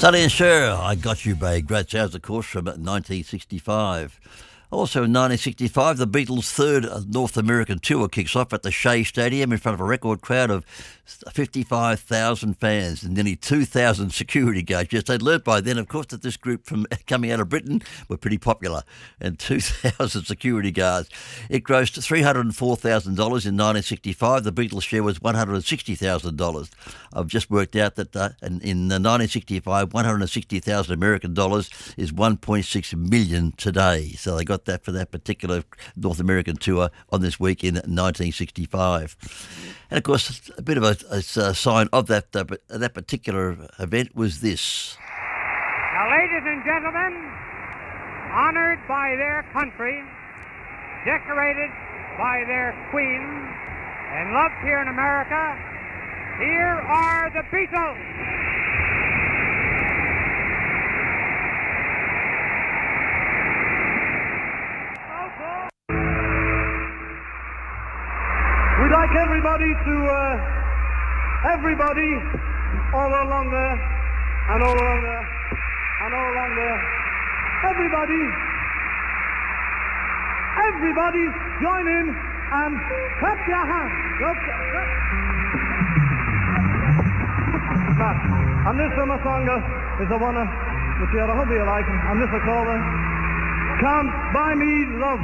Sonny and Cher, I Got You, Babe. Great sounds, of course, from 1965. Also in 1965, the Beatles' third North American tour kicks off at the Shea Stadium in front of a record crowd of 55,000 fans and nearly 2,000 security guards. Yes, they'd learnt by then, of course, that this group from coming out of Britain were pretty popular, and 2,000 security guards. It grossed $304,000 in 1965. The Beatles' share was $160,000. I've just worked out that in 1965, 160,000 American dollars is 1.6 million today. So they got that for that particular North American tour on this week in 1965. And of course, a bit of a sign of that particular event was this. Now, ladies and gentlemen, honored by their country, decorated by their queen, and loved here in America, here are the Beatles. We'd like everybody all along there, and all along there, and all along there, everybody join in and clap your hands. And this summer song is the one that you hope you like, and this is called Can't Buy Me Love.